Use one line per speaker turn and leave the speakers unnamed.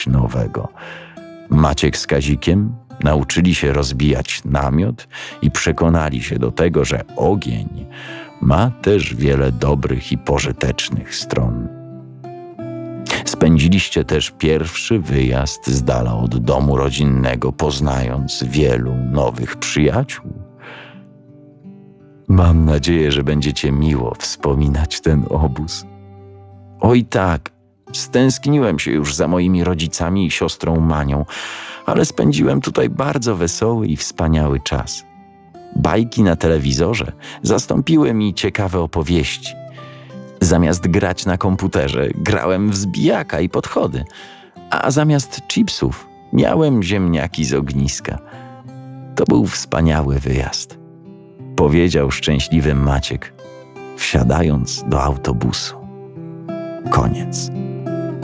nowego. Maciek z Kazikiem nauczyli się rozbijać namiot i przekonali się do tego, że ogień ma też wiele dobrych i pożytecznych stron. Spędziliście też pierwszy wyjazd z dala od domu rodzinnego, poznając wielu nowych przyjaciół. Mam nadzieję, że będziecie miło wspominać ten obóz. Oj tak, stęskniłem się już za moimi rodzicami i siostrą Manią, ale spędziłem tutaj bardzo wesoły i wspaniały czas. Bajki na telewizorze zastąpiły mi ciekawe opowieści. Zamiast grać na komputerze, grałem w zbijaka i podchody, a zamiast chipsów miałem ziemniaki z ogniska. To był wspaniały wyjazd, powiedział szczęśliwy Maciek, wsiadając do autobusu. Koniec.